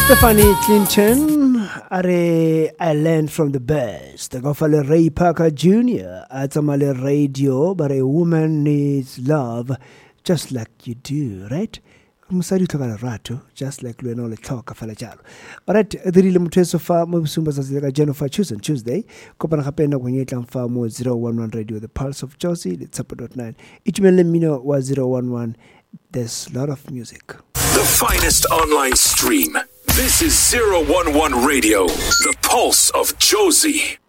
Stephanie Clinton, I learned from the best. Go for Ray Parker Jr. at Tamale Radio, but a woman needs love just like you do, right? Musadi tlhoka lerato just like le no le tlhoka fela jalo. Alright, dirile motho fa mo busumba sa ka Jennifer Tuesday. Kopana gape na go nyetlang fa mo 011 Radio, the Pulse of Josie, le Tshepo.9. Itumele mmino wa 011. There's a lot of music. The finest online stream. This is 011 Radio, the Pulse of Josie.